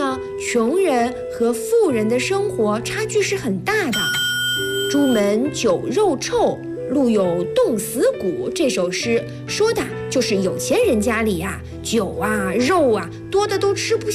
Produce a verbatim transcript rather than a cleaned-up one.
呢，穷人和富人的生活差距是很大的。朱门酒肉臭，路有冻死骨。这首诗说的就是有钱人家里呀、啊，酒啊、肉啊多的都吃不